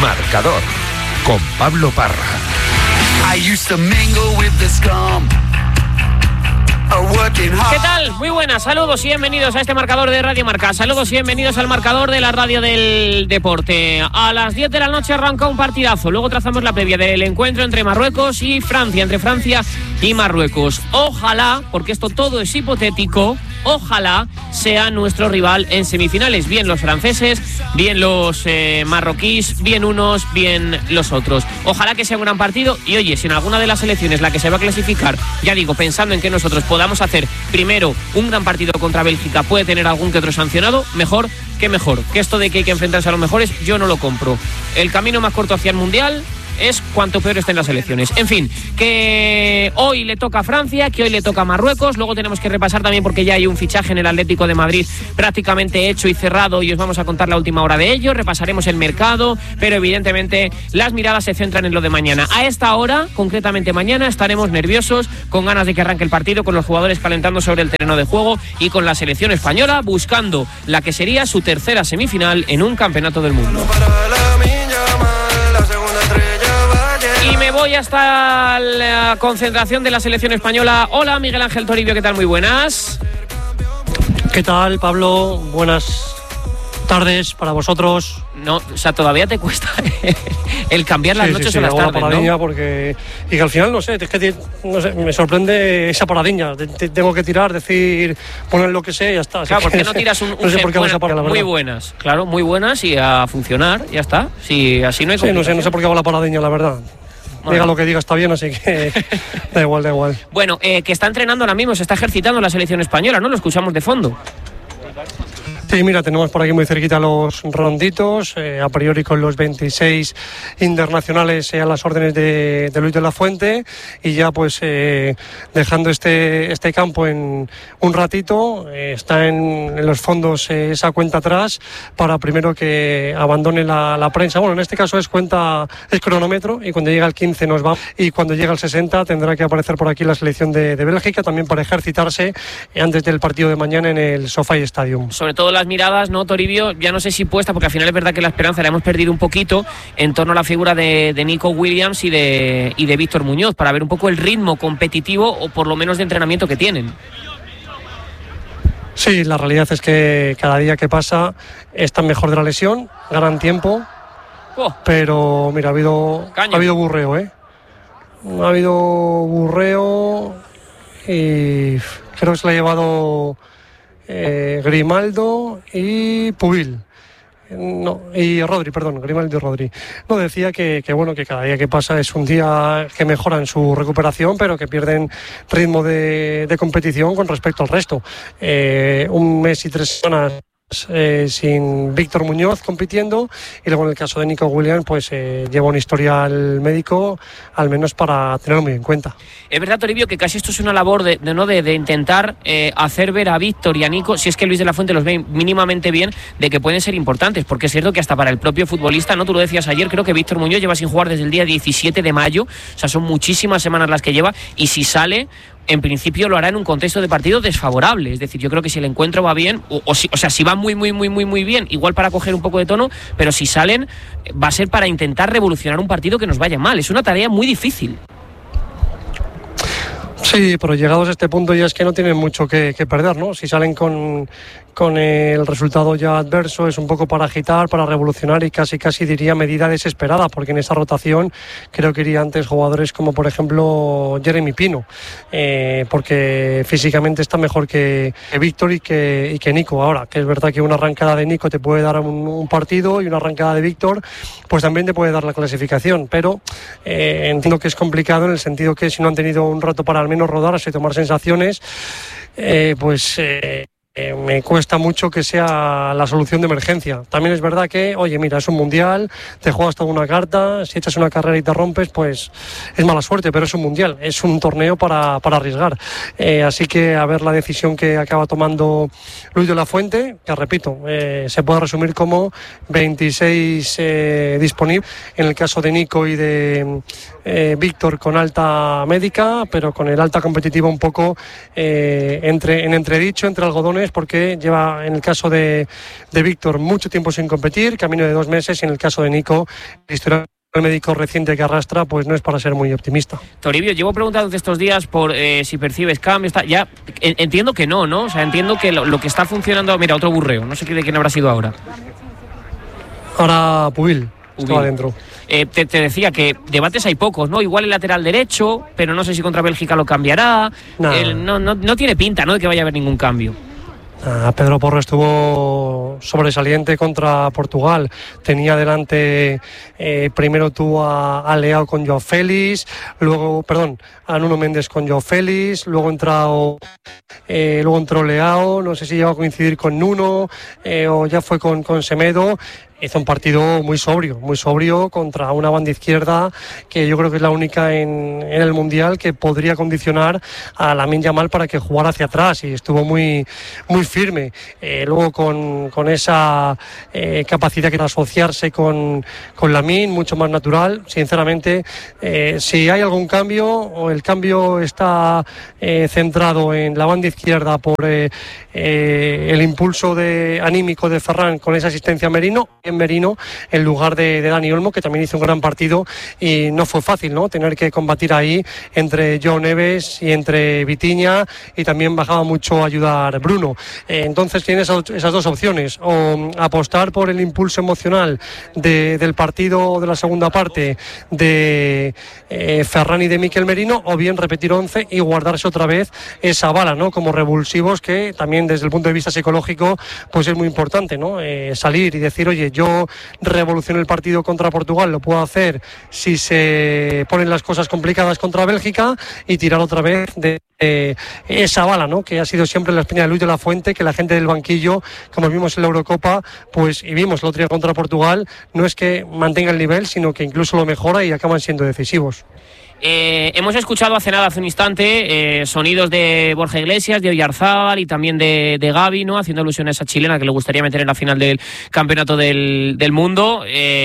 Marcador, con Pablo Parra. ¿Qué tal? Muy buenas, saludos y bienvenidos a este marcador de Radio Marca. Saludos y bienvenidos al marcador de la radio del deporte. A las 10 de la noche arranca un partidazo. Luego trazamos la previa del encuentro entre Marruecos y Francia, entre Francia y Marruecos. Ojalá, porque esto todo es hipotético, ojalá sea nuestro rival en semifinales. Bien los franceses, bien los marroquíes, bien unos, bien los otros. Ojalá que sea un gran partido. Y oye, si en alguna de las selecciones la que se va a clasificar, ya digo, pensando en que nosotros podamos hacer primero un gran partido contra Bélgica, puede tener algún que otro sancionado, mejor. Que esto de que hay que enfrentarse a los mejores, yo no lo compro. El camino más corto hacia el Mundial es cuanto peor estén las elecciones. En fin, que hoy le toca a Francia, que hoy le toca a Marruecos. Luego tenemos que repasar también, porque ya hay un fichaje en el Atlético de Madrid prácticamente hecho y cerrado, y os vamos a contar la última hora de ello. Repasaremos el mercado, pero evidentemente las miradas se centran en lo de mañana. A esta hora, concretamente mañana, estaremos nerviosos, con ganas de que arranque el partido, con los jugadores calentando sobre el terreno de juego y con la selección española buscando la que sería su tercera semifinal en un campeonato del mundo. Y me voy hasta la concentración de la selección española. Hola, Miguel Ángel Toribio, ¿qué tal? Muy buenas. ¿Qué tal, Pablo? Buenas tardes para vosotros. No, o sea, todavía te cuesta el cambiar las noches o las tardes, paradiña, ¿no? Porque y que al final no sé, me sorprende esa paradiña. Tengo que tirar, decir, poner lo que sé y ya está. Claro, porque no tiras un no sé por qué buena, parar, la verdad. Muy buenas, claro, muy buenas y a funcionar, ya está. Si así no hay no sé por qué hago la paradiña, la verdad. Bueno. Diga lo que diga, está bien, así que da igual. Bueno, que está entrenando ahora mismo, se está ejercitando la selección española, ¿no? Lo escuchamos de fondo. Sí, mira, tenemos por aquí muy cerquita los ronditos, a priori con los 26 internacionales a las órdenes de Luis de la Fuente, y ya pues dejando este campo en un ratito, está en los fondos esa cuenta atrás para primero que abandone la prensa. Bueno, en este caso es cronómetro, y cuando llega al 15 nos va, y cuando llega al 60 tendrá que aparecer por aquí la selección de Bélgica, también para ejercitarse antes del partido de mañana en el SoFi Stadium. Sobre todo las miradas, ¿no, Toribio? Ya no sé si puesta, porque al final es verdad que la esperanza la hemos perdido un poquito en torno a la figura de Nico Williams y de Víctor Muñoz, para ver un poco el ritmo competitivo o por lo menos de entrenamiento que tienen. Sí, la realidad es que cada día que pasa están mejor de la lesión, ganan tiempo, pero mira, ha habido burreo, Ha habido burreo y creo que se le ha llevado Grimaldo y Pubil. Grimaldo y Rodri. No, decía que cada día que pasa es un día que mejoran su recuperación, pero que pierden ritmo de competición con respecto al resto. Un mes y 3 semanas sin Víctor Muñoz compitiendo, y luego en el caso de Nico Williams pues lleva un historial médico, al menos para tenerlo muy en cuenta. Es verdad, Toribio, que casi esto es una labor de intentar hacer ver a Víctor y a Nico, si es que Luis de la Fuente los ve mínimamente bien, de que pueden ser importantes, porque es cierto que hasta para el propio futbolista, ¿no? Tú lo decías ayer, creo que Víctor Muñoz lleva sin jugar desde el día 17 de mayo, o sea, son muchísimas semanas las que lleva, y si sale, en principio lo hará en un contexto de partido desfavorable. Es decir, yo creo que si el encuentro va bien, si va muy bien, igual para coger un poco de tono, pero si salen, va a ser para intentar revolucionar un partido que nos vaya mal. Es una tarea muy difícil. Sí, pero llegados a este punto ya es que no tienen mucho que perder, ¿no? Si salen con el resultado ya adverso, es un poco para agitar, para revolucionar, y casi diría medida desesperada, porque en esa rotación creo que iría antes jugadores como por ejemplo Jeremy Pino, porque físicamente está mejor que Víctor y que Nico. Ahora, que es verdad que una arrancada de Nico te puede dar un partido, y una arrancada de Víctor pues también te puede dar la clasificación, pero entiendo que es complicado en el sentido que si no han tenido un rato para al menos rodarse y tomar sensaciones, me cuesta mucho que sea la solución de emergencia. También es verdad que, oye, mira, es un mundial, te juegas toda una carta, si echas una carrera y te rompes, pues es mala suerte, pero es un mundial, es un torneo para arriesgar. Así que a ver la decisión que acaba tomando Luis de la Fuente, que repito, se puede resumir como 26 disponibles, en el caso de Nico y de Víctor con alta médica, pero con el alta competitiva un poco en entredicho, entre algodones, lesiones, porque lleva, en el caso de Víctor, mucho tiempo sin competir, camino de 2 meses, y en el caso de Nico, el historial médico reciente que arrastra, pues no es para ser muy optimista. Toribio, llevo preguntando estos días por si percibes cambios. Ya entiendo que no, ¿no? O sea, entiendo que lo que está funcionando... Mira, otro burreo, no sé de quién habrá sido ahora. Ahora Pubil estaba dentro. Te decía que debates hay pocos, ¿no? Igual el lateral derecho, pero no sé si contra Bélgica lo cambiará. No tiene pinta, ¿no?, de que vaya a haber ningún cambio. Pedro Porro estuvo sobresaliente contra Portugal. Tenía delante, primero tuvo a Leao con Joao Félix, a Nuno Méndez con Joao Félix, luego entró Leao, no sé si llegó a coincidir con Nuno o ya fue con Semedo. Hizo un partido muy sobrio contra una banda izquierda que yo creo que es la única en el Mundial que podría condicionar a Lamine Yamal para que jugara hacia atrás, y estuvo muy firme. Luego con esa capacidad que de asociarse con Lamine, mucho más natural. Sinceramente, si hay algún cambio, o el cambio está centrado en la banda izquierda por el impulso anímico de Ferran con esa asistencia a Merino en lugar de Dani Olmo, que también hizo un gran partido, y no fue fácil, ¿no?, tener que combatir ahí entre Joao Neves y entre Vitinha, y también bajaba mucho a ayudar Bruno. Entonces tienes esas dos opciones: o apostar por el impulso emocional del partido de la segunda parte de Ferran y de Mikel Merino, o bien repetir 11 y guardarse otra vez esa bala, ¿no?, como revulsivos, que también desde el punto de vista psicológico pues es muy importante, ¿no? Salir y decir, oye, yo revolucioné el partido contra Portugal, lo puedo hacer si se ponen las cosas complicadas contra Bélgica, y tirar otra vez de esa bala, ¿no?, que ha sido siempre la espina de Luis de la Fuente, que la gente del banquillo, como vimos en la Eurocopa, pues, y vimos el otro día contra Portugal, no es que mantenga el nivel, sino que incluso lo mejora y acaban siendo decisivos. Hemos escuchado hace un instante, sonidos de Borja Iglesias, de Oyarzábal y también de Gavi, ¿no?, haciendo alusión a esa chilena que le gustaría meter en la final del Campeonato del Mundo.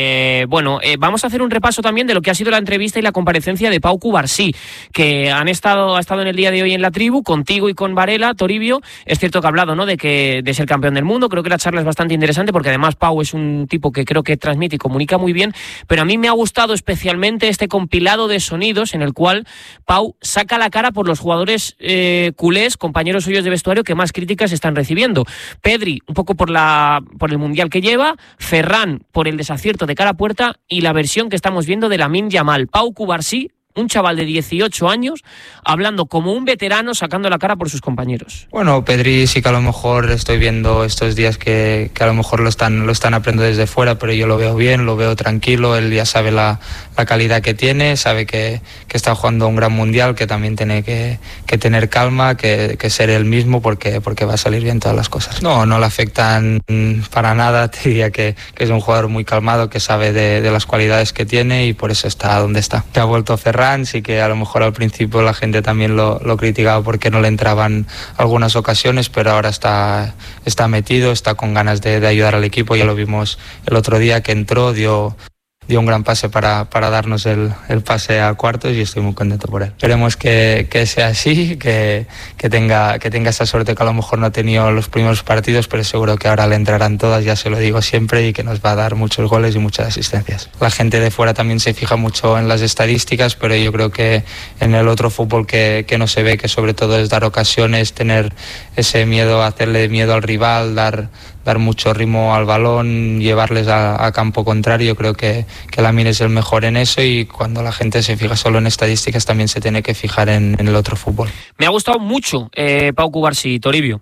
Vamos a hacer un repaso también de lo que ha sido la entrevista y la comparecencia de Pau Cubarsí, que ha estado en el día de hoy en la tribu, contigo y con Varela, Toribio. Es cierto que ha hablado, ¿no?, de ser campeón del mundo. Creo que la charla es bastante interesante, porque además Pau es un tipo que creo que transmite y comunica muy bien, pero a mí me ha gustado especialmente este compilado de sonidos en el cual Pau saca la cara por los jugadores culés, compañeros suyos de vestuario, que más críticas están recibiendo. Pedri, un poco por el Mundial que lleva, Ferran por el desacierto de cara a puerta, y la versión que estamos viendo de Lamine Yamal. Pau Cubarsí, un chaval de 18 años, hablando como un veterano, sacando la cara por sus compañeros. Bueno, Pedri sí que a lo mejor estoy viendo estos días que a lo mejor lo están aprendiendo desde fuera, pero yo lo veo bien, lo veo tranquilo. Él ya sabe la calidad que tiene, sabe que está jugando un gran mundial, que también tiene que tener calma, que ser él mismo, porque va a salir bien todas las cosas. No le afectan para nada. Te diría que es un jugador muy calmado, que sabe de las cualidades que tiene, y por eso está donde está. Que ha vuelto Ferran, sí que a lo mejor al principio la gente también lo criticaba porque no le entraban algunas ocasiones, pero ahora está metido, está con ganas de ayudar al equipo. Ya lo vimos el otro día, que entró, dio un gran pase para darnos el pase a cuartos, y estoy muy contento por él. Esperemos que sea así, que tenga esa suerte que a lo mejor no ha tenido los primeros partidos, pero seguro que ahora le entrarán todas, ya se lo digo siempre, y que nos va a dar muchos goles y muchas asistencias. La gente de fuera también se fija mucho en las estadísticas, pero yo creo que en el otro fútbol que no se ve, que sobre todo es dar ocasiones, tener ese miedo, hacerle miedo al rival, dar mucho ritmo al balón, llevarles a campo contrario. Creo que Lamine es el mejor en eso, y cuando la gente se fija solo en estadísticas también se tiene que fijar en el otro fútbol. Me ha gustado mucho Pau Cubarsí, Toribio.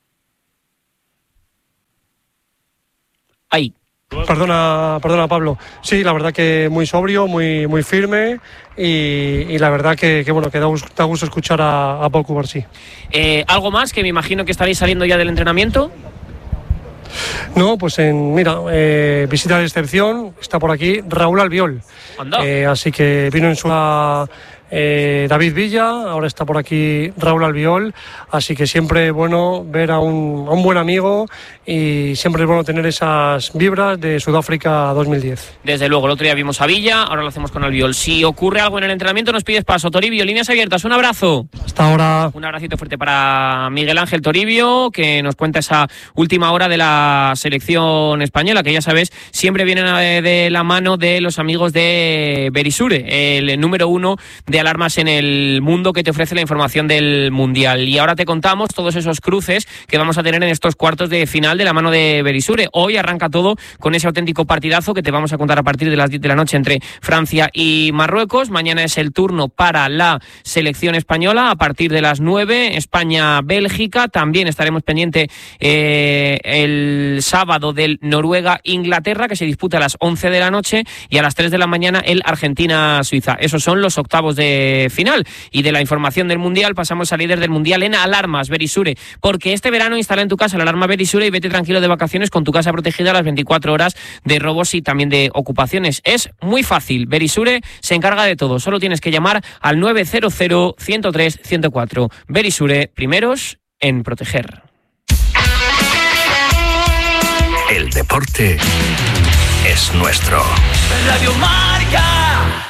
Ahí. Perdona, Pablo. Sí, la verdad que muy sobrio, muy firme, y la verdad que da gusto escuchar a Pau Cubarsí. ¿Algo más? Que me imagino que estaréis saliendo ya del entrenamiento. No, pues visita de excepción, está por aquí Raúl Albiol. Así que vino en David Villa, ahora está por aquí Raúl Albiol, así que siempre es bueno ver a un buen amigo y siempre es bueno tener esas vibras de Sudáfrica 2010. Desde luego, el otro día vimos a Villa, ahora lo hacemos con Albiol. Si ocurre algo en el entrenamiento nos pides paso. Toribio, líneas abiertas, un abrazo. Hasta ahora. Un abracito fuerte para Miguel Ángel Toribio, que nos cuenta esa última hora de la selección española, que ya sabes, siempre vienen de la mano de los amigos de Verisure, el número 1 de alarmas en el mundo que te ofrece la información del Mundial. Y ahora te contamos todos esos cruces que vamos a tener en estos cuartos de final de la mano de Verisure. Hoy arranca todo con ese auténtico partidazo que te vamos a contar a partir de las 10 de la noche entre Francia y Marruecos. Mañana es el turno para la selección española a partir de las 9, España-Bélgica. También estaremos pendiente el sábado del Noruega-Inglaterra, que se disputa a las 11 de la noche, y a las 3 de la mañana el Argentina-Suiza. Esos son los octavos de final. Y de la información del Mundial pasamos al líder del Mundial en alarmas, Verisure, porque este verano instala en tu casa la alarma Verisure y vete tranquilo de vacaciones con tu casa protegida a las 24 horas de robos y también de ocupaciones. Es muy fácil, Verisure se encarga de todo, solo tienes que llamar al 900-103-104. Verisure, primeros en proteger. El deporte es nuestro. Radio Marca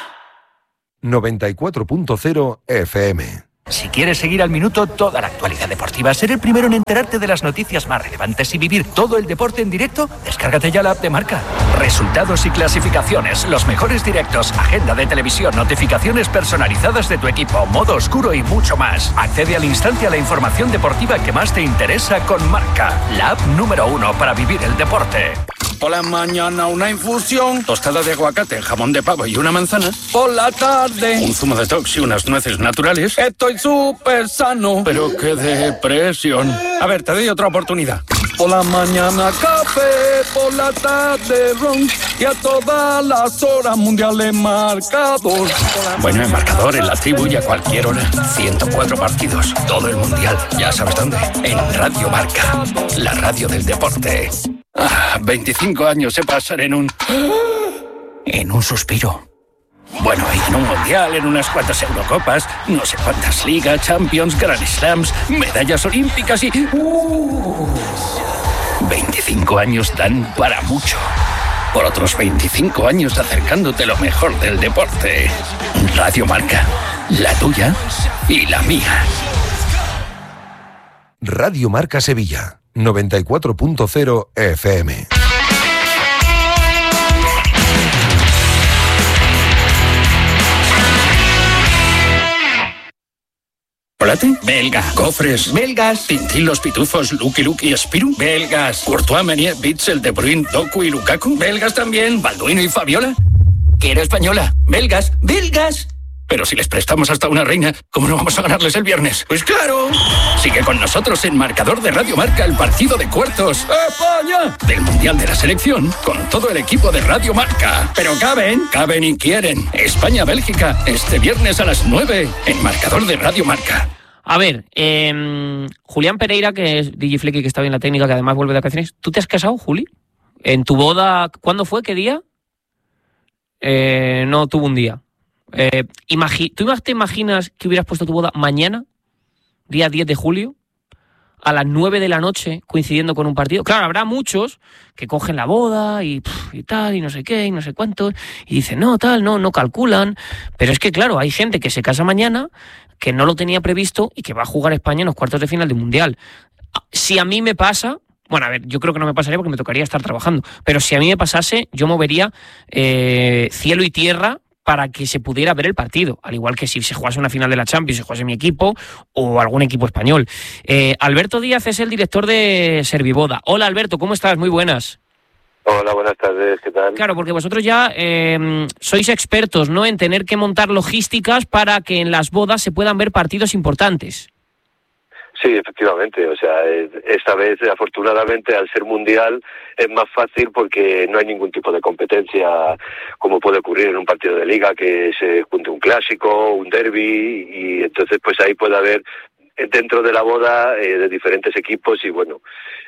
94.0 FM. Si quieres seguir al minuto toda la actualidad deportiva, ser el primero en enterarte de las noticias más relevantes y vivir todo el deporte en directo, descárgate ya la app de Marca. Resultados y clasificaciones, los mejores directos, agenda de televisión, notificaciones personalizadas de tu equipo, modo oscuro y mucho más. Accede al instante a la información deportiva que más te interesa con Marca, la app número 1 para vivir el deporte. Por la mañana una infusión, tostada de aguacate, jamón de pavo y una manzana. Por la tarde un zumo de tox y unas nueces naturales. Estoy súper sano, pero qué depresión. A ver, te doy otra oportunidad. Por la mañana café, por la tarde ron y a todas las horas mundiales marcador. Bueno, en marcador, en la tribu y a cualquier hora. 104 partidos, todo el mundial. Ya sabes dónde. En Radio Marca, la radio del deporte. 25 años se pasan en un suspiro. Bueno, en un mundial, en unas cuantas Eurocopas, no sé cuántas ligas, Champions, Grand Slams, medallas olímpicas y... 25 años dan para mucho. Por otros 25 años acercándote lo mejor del deporte. Radio Marca, la tuya y la mía. Radio Marca Sevilla, 94.0 FM. ¿Chocolate? Belga. Cofres. Belgas. Tintín, los pitufos, Lucky Luke y Spirou. Belgas. Courtois, Meunier, Bitzel, De Bruyne, Doku y Lukaku. Belgas también. Balduino y Fabiola. Quiero española. Belgas. Belgas. Pero si les prestamos hasta una reina, ¿cómo no vamos a ganarles el viernes? ¡Pues claro! Sigue con nosotros en marcador de Radio Marca el partido de cuartos ¡España! Del Mundial de la Selección con todo el equipo de Radio Marca. Pero caben y quieren. España-Bélgica, este viernes a las 9 en marcador de Radio Marca. A ver, Julián Pereira, que es DJ Flecky, que está bien en la técnica, que además vuelve de vacaciones. ¿Tú te has casado, Juli? ¿En tu boda? ¿Cuándo fue? ¿Qué día? No tuvo un día. ¿Tú te imaginas que hubieras puesto tu boda mañana, día 10 de julio, a las 9 de la noche, coincidiendo con un partido? Claro, habrá muchos que cogen la boda y tal, y no sé qué, y no sé cuántos, y dicen, no calculan. Pero es que, claro, hay gente que se casa mañana, que no lo tenía previsto y que va a jugar España en los cuartos de final del Mundial. Si a mí me pasa... Bueno, a ver, yo creo que no me pasaría porque me tocaría estar trabajando, pero si a mí me pasase, yo movería cielo y tierra para que se pudiera ver el partido, al igual que si se jugase una final de la Champions, se jugase mi equipo o algún equipo español. Alberto Díaz es el director de Serviboda. Hola, Alberto, ¿cómo estás? Muy buenas. Hola, buenas tardes, ¿qué tal? Claro, porque vosotros ya sois expertos, ¿no?, en tener que montar logísticas para que en las bodas se puedan ver partidos importantes. Sí, efectivamente, o sea, esta vez afortunadamente al ser mundial es más fácil porque no hay ningún tipo de competencia como puede ocurrir en un partido de liga, que se junte un clásico, un derbi, y entonces pues ahí puede haber dentro de la boda de diferentes equipos y bueno,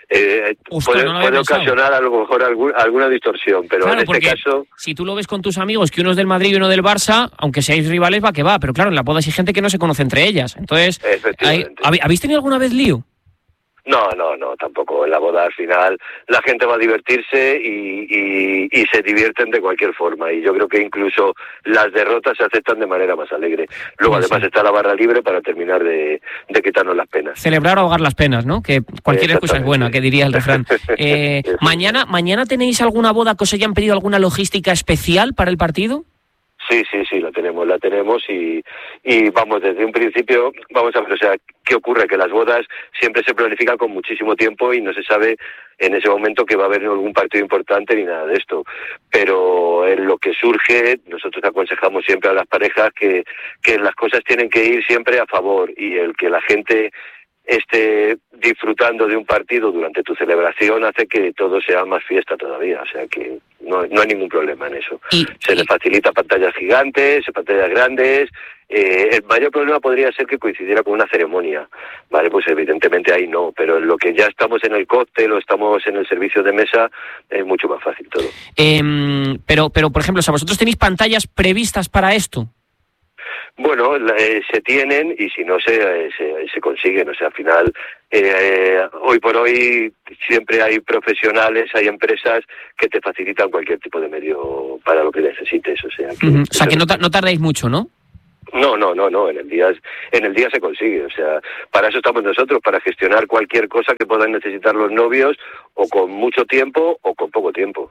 puede ocasionar a lo mejor alguna distorsión, pero claro, en este caso... Si tú lo ves con tus amigos, que uno es del Madrid y uno del Barça, aunque seáis rivales, va que va, pero claro, en la boda hay gente que no se conoce entre ellas. Entonces, ¿habéis tenido alguna vez lío? No, tampoco. En la boda al final la gente va a divertirse y se divierten de cualquier forma. Y yo creo que incluso las derrotas se aceptan de manera más alegre. Luego además está la barra libre para terminar de quitarnos las penas. Celebrar o ahogar las penas, ¿no? Que cualquier excusa es buena, que diría el refrán. ¿Mañana tenéis alguna boda que os hayan pedido alguna logística especial para el partido? Sí, la tenemos y vamos, desde un principio, vamos a ver, o sea, ¿qué ocurre? Que las bodas siempre se planifican con muchísimo tiempo y no se sabe en ese momento que va a haber algún partido importante ni nada de esto. Pero en lo que surge, nosotros aconsejamos siempre a las parejas que las cosas tienen que ir siempre a favor y el que la gente esté disfrutando de un partido durante tu celebración hace que todo sea más fiesta todavía, o sea que no hay ningún problema en eso. Se le facilita pantallas gigantes, pantallas grandes. El mayor problema podría ser que coincidiera con una ceremonia, vale, pues evidentemente ahí no, pero en lo que ya estamos en el cóctel o estamos en el servicio de mesa es mucho más fácil todo. Pero por ejemplo, ¿o vosotros tenéis pantallas previstas para esto? Bueno, se tienen y si no se consiguen, o sea, al final hoy por hoy siempre hay profesionales, hay empresas que te facilitan cualquier tipo de medio para lo que necesites, o sea que no tardáis mucho, ¿no? No, en el día se consigue, o sea, para eso estamos nosotros, para gestionar cualquier cosa que puedan necesitar los novios, o con mucho tiempo o con poco tiempo.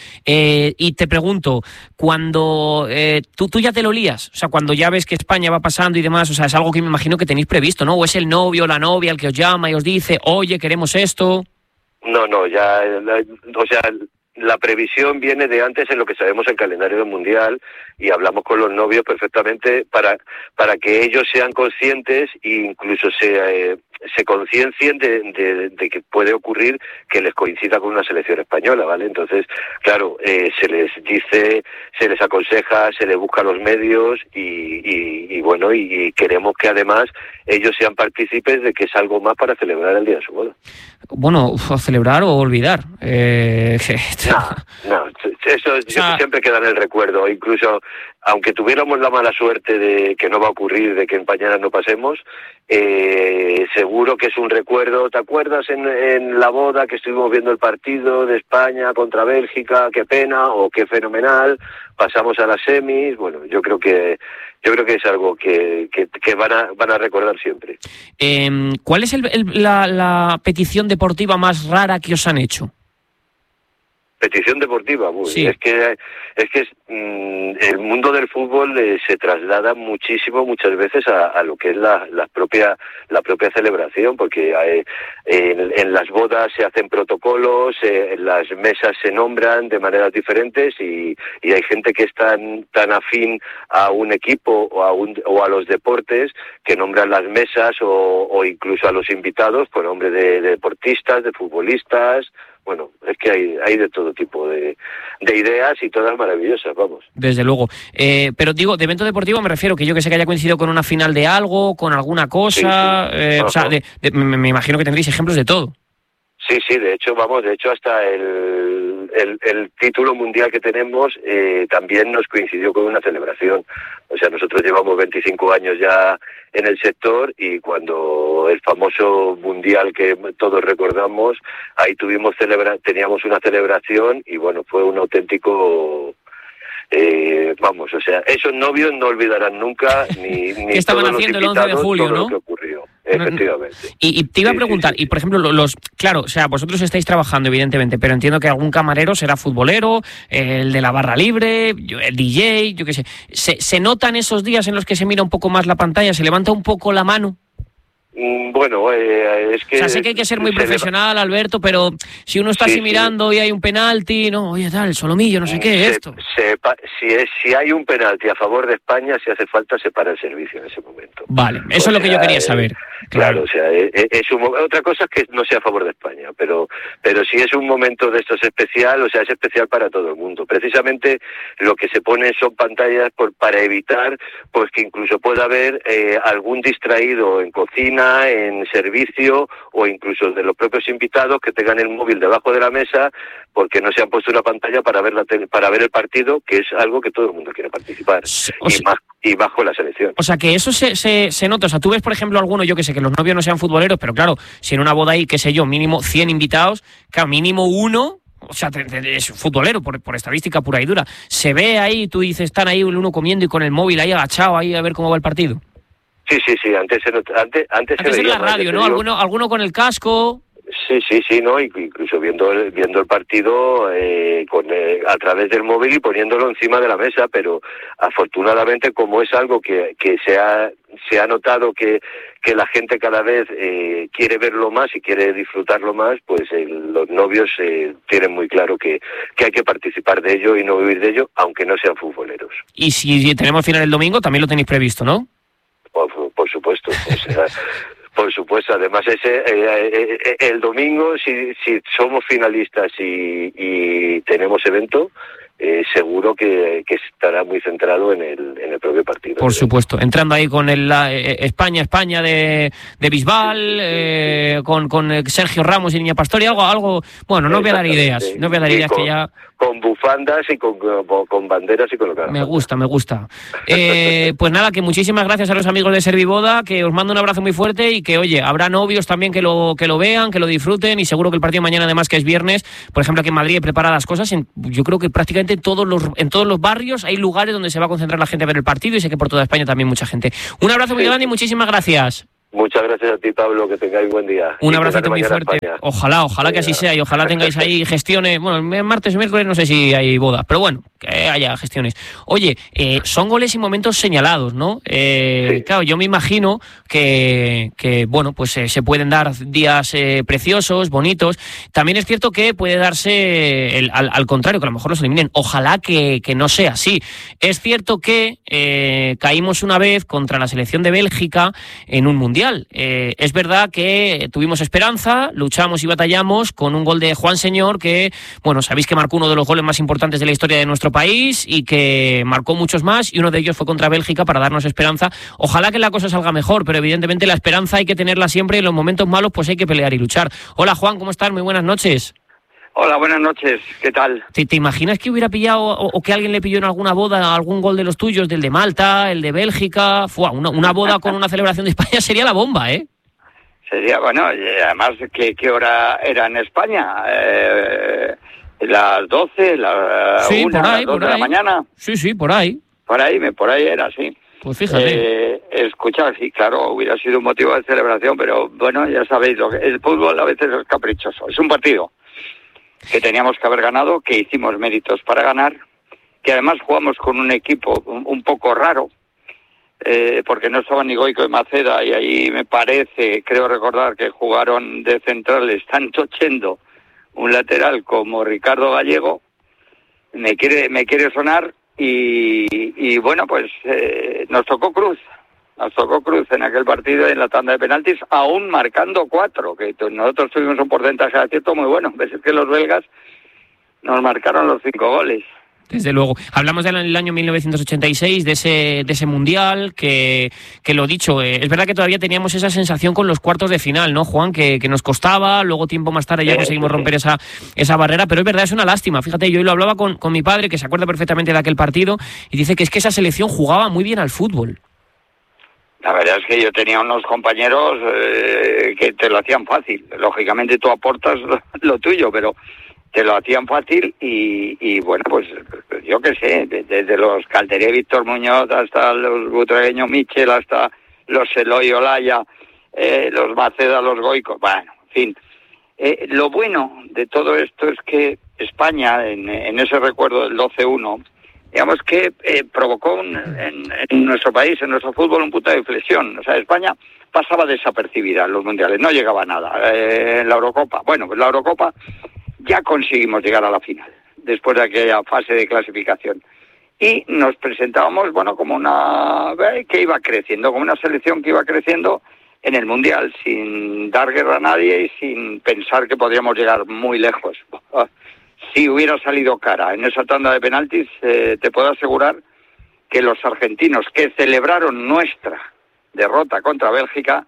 Y te pregunto, cuando tú ya te lo lías, o sea, cuando ya ves que España va pasando y demás, o sea, es algo que me imagino que tenéis previsto, ¿no? ¿O es el novio o la novia el que os llama y os dice, oye, queremos esto? No, ya, o sea, la previsión viene de antes en lo que sabemos el calendario del Mundial y hablamos con los novios perfectamente para que ellos sean conscientes e incluso se conciencien de que puede ocurrir que les coincida con una selección española, ¿vale? Entonces, claro, se les dice, se les aconseja, se les busca los medios y bueno, y queremos que además ellos sean partícipes de que es algo más para celebrar el día de su boda. Bueno, celebrar o olvidar. No, eso siempre queda en el recuerdo. Incluso, aunque tuviéramos la mala suerte de que no va a ocurrir, de que en mañana no pasemos, seguro que es un recuerdo. ¿Te acuerdas en la boda que estuvimos viendo el partido de España contra Bélgica? Qué pena o qué fenomenal. Pasamos a las semis. Bueno, yo creo que es algo que van a recordar siempre. ¿Cuál es la petición deportiva más rara que os han hecho? Petición deportiva, sí. Es que el mundo del fútbol se traslada muchas veces a lo que es la propia celebración, porque en las bodas se hacen protocolos, en las mesas se nombran de maneras diferentes y hay gente que es tan afín a un equipo o a los deportes que nombran las mesas o incluso a los invitados por nombre de deportistas, de futbolistas. Bueno, es que hay de todo tipo de ideas y todas maravillosas, vamos. Desde luego. Pero digo, de evento deportivo me refiero que yo que sé que haya coincidido con una final de algo, con alguna cosa, sí. O sea, me imagino que tendréis ejemplos de todo. Sí, de hecho hasta el título mundial que tenemos también nos coincidió con una celebración. O sea, nosotros llevamos 25 años ya en el sector y cuando el famoso mundial que todos recordamos, ahí teníamos una celebración y bueno, fue un auténtico... vamos, o sea, esos novios no olvidarán nunca ni ¿Qué estaban haciendo el 11 de julio, todo no? Lo que ocurrió. Efectivamente. Y te iba a preguntar, y por ejemplo, claro, o sea, vosotros estáis trabajando, evidentemente, pero entiendo que algún camarero será futbolero, el de la barra libre, el DJ, yo qué sé. ¿Se notan esos días en los que se mira un poco más la pantalla, se levanta un poco la mano? Bueno, es que... O sea, sé que hay que ser muy profesional, Alberto, pero si uno está así mirando y hay un penalti, no, oye, tal, Solomillo, no sé qué, esto. Si hay un penalti a favor de España, si hace falta, se para el servicio en ese momento. Vale, eso es lo que yo quería saber. Claro, o sea, otra cosa es que no sea a favor de España, pero si es un momento de estos especial, o sea, es especial para todo el mundo. Precisamente lo que se pone son pantallas para evitar pues que incluso pueda haber algún distraído en cocina cocina, en servicio, o incluso de los propios invitados que tengan el móvil debajo de la mesa porque no se han puesto una pantalla para ver para ver el partido, que es algo que todo el mundo quiere participar, y bajo la selección. O sea, que eso se nota. O sea, tú ves, por ejemplo, alguno, yo que sé, que los novios no sean futboleros, pero claro, si en una boda hay, qué sé yo, mínimo 100 invitados, claro, mínimo uno, o sea, es futbolero por estadística pura y dura. Se ve ahí, tú dices, están ahí el uno comiendo y con el móvil ahí agachado ahí a ver cómo va el partido. Sí, antes se veía en la radio, ¿no? Alguno con el casco. Sí, ¿no? Incluso viendo el partido a través del móvil y poniéndolo encima de la mesa, pero afortunadamente, como es algo que se ha notado que la gente cada vez quiere verlo más y quiere disfrutarlo más, pues los novios tienen muy claro que hay que participar de ello y no vivir de ello, aunque no sean futboleros. Y si tenemos final el domingo, también lo tenéis previsto, ¿no? Por supuesto. Por supuesto, además el domingo, si somos finalistas y tenemos evento, seguro que estará muy centrado en el propio partido. Por supuesto, entrando ahí con España de Bisbal, con Sergio Ramos y Niña Pastori, algo, bueno, no voy a dar ideas, que ya... Con bufandas y con banderas y con lo que haga. Me gusta. Pues nada, que muchísimas gracias a los amigos de Serviboda, que os mando un abrazo muy fuerte y que, oye, habrá novios también que lo vean, que lo disfruten, y seguro que el partido mañana, además, que es viernes, por ejemplo, aquí en Madrid prepara las cosas, yo creo que prácticamente en todos los barrios hay lugares donde se va a concentrar la gente a ver el partido, y sé que por toda España también mucha gente. Un abrazo muy grande y muchísimas gracias. Muchas gracias a ti, Pablo, que tengáis buen día. Un abrazo muy fuerte. Ojalá que así sea, y ojalá tengáis ahí gestiones. Bueno, martes y miércoles no sé si hay boda, pero bueno, que haya gestiones. Oye, son goles y momentos señalados, ¿no? Sí. Claro, yo me imagino que bueno, pues se pueden dar días preciosos, bonitos. También es cierto que puede darse al contrario, que a lo mejor los eliminen. Ojalá que no sea así. Es cierto que caímos una vez contra la selección de Bélgica en un mundial. Es verdad que tuvimos esperanza, luchamos y batallamos con un gol de Juan Señor que, bueno, sabéis que marcó uno de los goles más importantes de la historia de nuestro país y que marcó muchos más, y uno de ellos fue contra Bélgica para darnos esperanza. Ojalá que la cosa salga mejor, pero evidentemente la esperanza hay que tenerla siempre, y en los momentos malos pues hay que pelear y luchar. Hola Juan, ¿cómo estás? Muy buenas noches. Hola, buenas noches, ¿qué tal? ¿Te imaginas que hubiera pillado o que alguien le pilló en alguna boda algún gol de los tuyos, del de Malta, el de Bélgica? Una boda con una celebración de España sería la bomba, ¿eh? Sería, bueno, y además, ¿qué hora era en España? ¿Las 12, las 1, las 2 de la mañana? Sí, por ahí. Por ahí era, sí. Pues fíjate. Escucha, sí, claro, hubiera sido un motivo de celebración, pero bueno, ya sabéis, el fútbol a veces es caprichoso. Es un partido que teníamos que haber ganado, que hicimos méritos para ganar, que además jugamos con un equipo un poco raro, porque no estaban ni Goico y Maceda, y ahí me parece, creo recordar, que jugaron de centrales tanto Chendo, un lateral, como Ricardo Gallego. Me quiere sonar, y bueno, pues nos tocó Cruz en aquel partido en la tanda de penaltis, aún marcando 4, que nosotros tuvimos un porcentaje de acierto muy bueno. Ves que los belgas nos marcaron los 5 goles. Desde luego. Hablamos del año 1986, de ese mundial, que lo dicho, es verdad que todavía teníamos esa sensación con los cuartos de final, ¿no, Juan? Que nos costaba, luego tiempo más tarde ya conseguimos romper esa barrera, pero es verdad, es una lástima. Fíjate, yo hoy lo hablaba con mi padre, que se acuerda perfectamente de aquel partido, y dice que es que esa selección jugaba muy bien al fútbol. La verdad es que yo tenía unos compañeros que te lo hacían fácil. Lógicamente tú aportas lo tuyo, pero te lo hacían fácil, y bueno, pues yo qué sé, desde los Calderé, Víctor Muñoz, hasta los butragueños Michel, hasta los Eloy Olaya, los Maceda, los Goico, bueno, en fin. Lo bueno de todo esto es que España, en ese recuerdo del 12-1, digamos que provocó en nuestro país, en nuestro fútbol, un punto de inflexión. O sea, España pasaba desapercibida en los mundiales, no llegaba a nada. En la Eurocopa, bueno, pues la Eurocopa ya conseguimos llegar a la final, después de aquella fase de clasificación. Y nos presentábamos, bueno, como una que iba creciendo, como una selección que iba creciendo en el mundial, sin dar guerra a nadie y sin pensar que podríamos llegar muy lejos. Si hubiera salido cara en esa tanda de penaltis, te puedo asegurar que los argentinos, que celebraron nuestra derrota contra Bélgica,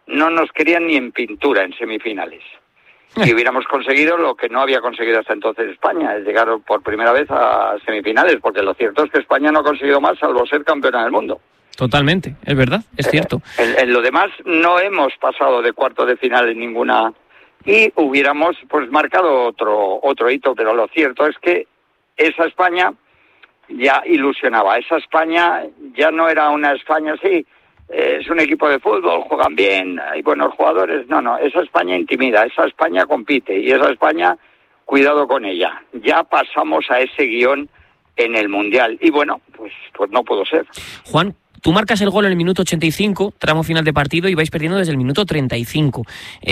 no nos querían ni en pintura en semifinales. Y hubiéramos conseguido lo que no había conseguido hasta entonces España, es llegar por primera vez a semifinales, porque lo cierto es que España no ha conseguido más salvo ser campeona del mundo. Totalmente, es verdad, es cierto. En lo demás no hemos pasado de cuarto de final en ninguna, y hubiéramos pues marcado otro hito, pero lo cierto es que esa España ya ilusionaba, esa España ya no era una España así, es un equipo de fútbol, juegan bien, hay buenos jugadores. No, esa España intimida, esa España compite y esa España, cuidado con ella. Ya pasamos a ese guión en el Mundial y bueno, pues no pudo ser. Juan, tú marcas el gol en el minuto 85, tramo final de partido, y vais perdiendo desde el minuto 35.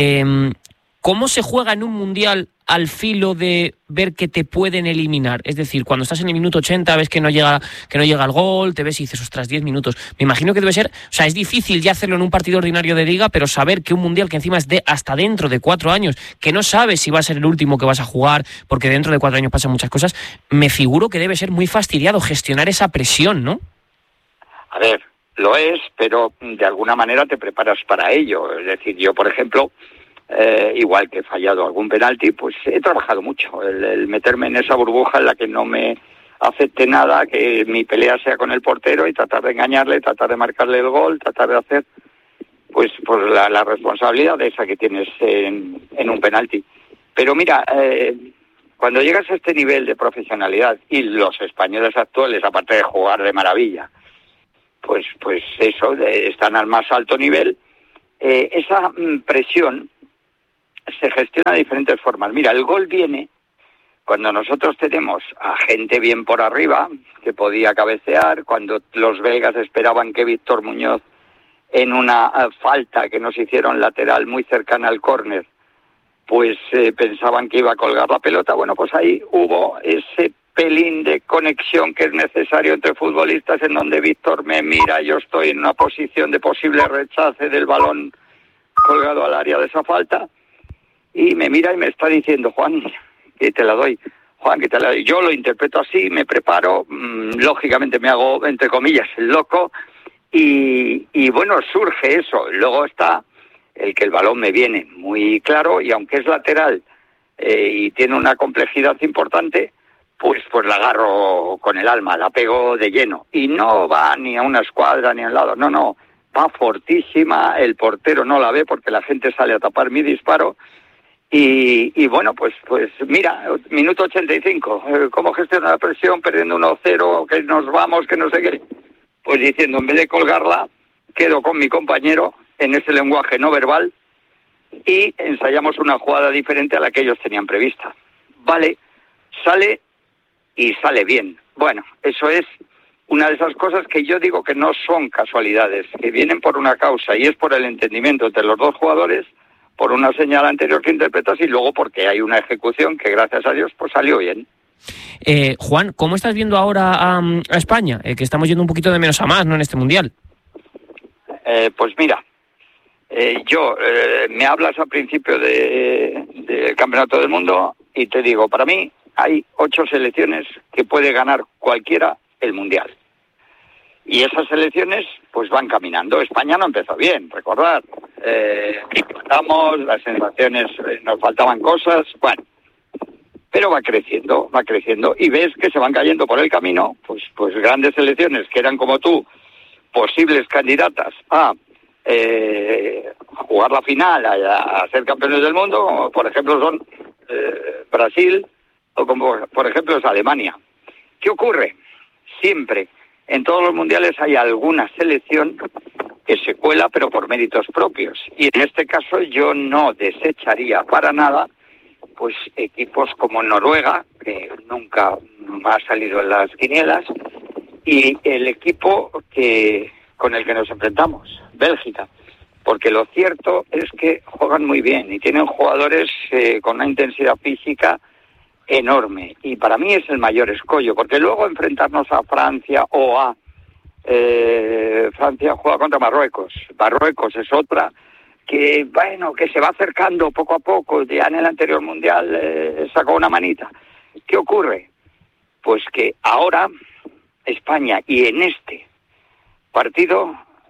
¿Cómo se juega en un Mundial al filo de ver que te pueden eliminar? Es decir, cuando estás en el minuto 80 ves que no llega el gol, te ves y dices, ostras, 10 minutos. Me imagino que debe ser, o sea, es difícil ya hacerlo en un partido ordinario de liga, pero saber que un Mundial que encima es de hasta dentro de 4 años, que no sabes si va a ser el último que vas a jugar, porque dentro de 4 años pasan muchas cosas, me figuro que debe ser muy fastidiado gestionar esa presión, ¿no? A ver, lo es, pero de alguna manera te preparas para ello. Es decir, yo, por ejemplo, igual que he fallado algún penalti, pues he trabajado mucho. El meterme en esa burbuja en la que no me afecte nada, que mi pelea sea con el portero y tratar de engañarle, tratar de marcarle el gol, tratar de hacer pues la responsabilidad de esa que tienes en un penalti. Pero mira, cuando llegas a este nivel de profesionalidad, y los españoles actuales, aparte de jugar de maravilla, pues eso, están al más alto nivel, esa presión se gestiona de diferentes formas. Mira, el gol viene cuando nosotros tenemos a gente bien por arriba, que podía cabecear, cuando los belgas esperaban que Víctor Muñoz, en una falta que nos hicieron lateral muy cercana al córner, pues pensaban que iba a colgar la pelota. Bueno, pues ahí hubo ese pelín de conexión que es necesario entre futbolistas, en donde Víctor me mira, yo estoy en una posición de posible rechace del balón colgado al área de esa falta, y me mira y me está diciendo, Juan, que te la doy. Juan, que te la doy. Yo lo interpreto así, me preparo, lógicamente me hago, entre comillas, el loco, y bueno, surge eso. Luego está el que el balón me viene muy claro, y aunque es lateral y tiene una complejidad importante, pues la agarro con el alma, la pego de lleno. Y no va ni a una escuadra ni a un lado, no, va fortísima, el portero no la ve porque la gente sale a tapar mi disparo. Y bueno, pues mira, minuto 85, ¿cómo gestiona la presión perdiendo 1-0, que nos vamos, que no sé qué? Pues diciendo, en vez de colgarla, quedo con mi compañero en ese lenguaje no verbal y ensayamos una jugada diferente a la que ellos tenían prevista. Vale, sale y sale bien. Bueno, eso es una de esas cosas que yo digo que no son casualidades, que vienen por una causa, y es por el entendimiento entre los dos jugadores, por una señal anterior que interpretas y luego porque hay una ejecución que, gracias a Dios, pues salió bien. Juan, ¿cómo estás viendo ahora a España? Que estamos yendo un poquito de menos a más, ¿no?, en este Mundial. Pues mira, me hablas al principio del Campeonato del Mundo y te digo, para mí hay 8 selecciones que puede ganar cualquiera el Mundial. Y esas selecciones pues van caminando. España no empezó bien, recordad. Empezamos, las sensaciones, nos faltaban cosas, bueno. Pero va creciendo, y ves que se van cayendo por el camino, pues grandes selecciones que eran como tú, posibles candidatas a jugar la final, a ser campeones del mundo, como por ejemplo son Brasil, o como por ejemplo es Alemania. ¿Qué ocurre? Siempre en todos los mundiales hay alguna selección que se cuela, pero por méritos propios. Y en este caso yo no desecharía para nada pues equipos como Noruega, que nunca ha salido en las quinielas, y el equipo con el que nos enfrentamos, Bélgica. Porque lo cierto es que juegan muy bien y tienen jugadores con una intensidad física enorme, y para mí es el mayor escollo, porque luego enfrentarnos a Francia o a Francia juega contra Marruecos es otra que se va acercando poco a poco. Ya en el anterior mundial sacó una manita. ¿Qué ocurre? Pues que ahora España, y en este partido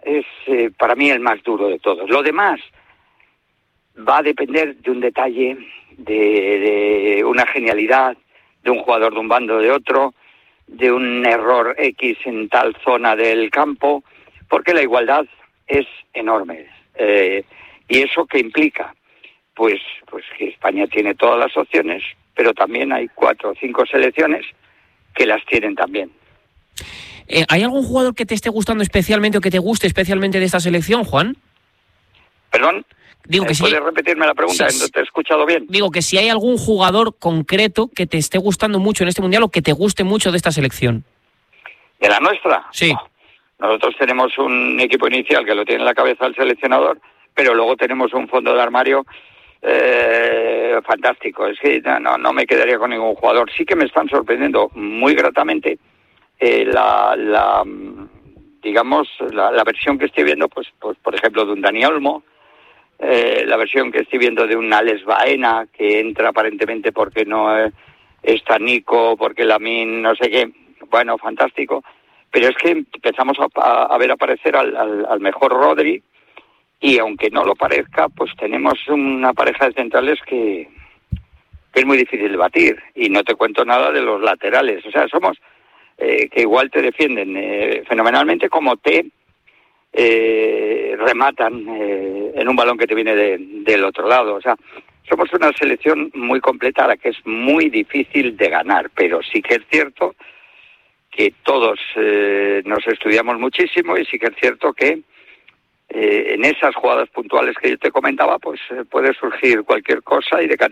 es para mí el más duro de todos. Lo demás va a depender de un detalle, de una genialidad, de un jugador de un bando o de otro, de un error X en tal zona del campo, porque la igualdad es enorme. ¿Y eso qué implica? Pues que España tiene todas las opciones, pero también hay 4 o 5 selecciones que las tienen también. ¿Hay algún jugador que te esté gustando especialmente o que te guste especialmente de esta selección, Juan? ¿Perdón? Digo que ¿Puedes repetirme la pregunta? Sí, ¿No te he escuchado bien? Digo que si hay algún jugador concreto que te esté gustando mucho en este Mundial o que te guste mucho de esta selección. ¿De la nuestra? Sí. Nosotros tenemos un equipo inicial que lo tiene en la cabeza el seleccionador, pero luego tenemos un fondo de armario fantástico. Es que no me quedaría con ningún jugador. Sí que me están sorprendiendo muy gratamente la versión que estoy viendo, pues por ejemplo, de un Dani Olmo, la versión que estoy viendo de un Alex Baena, que entra aparentemente porque no está Nico, porque Lamine, no sé qué. Bueno, fantástico. Pero es que empezamos a ver aparecer al mejor Rodri, y aunque no lo parezca, pues tenemos una pareja de centrales que es muy difícil de batir. Y no te cuento nada de los laterales. O sea, somos que igual te defienden fenomenalmente, como te rematan en un balón que te viene del otro lado. O sea, somos una selección muy completa a la que es muy difícil de ganar, pero sí que es cierto que todos nos estudiamos muchísimo, y sí que es cierto que en esas jugadas puntuales que yo te comentaba, pues puede surgir cualquier cosa y decantar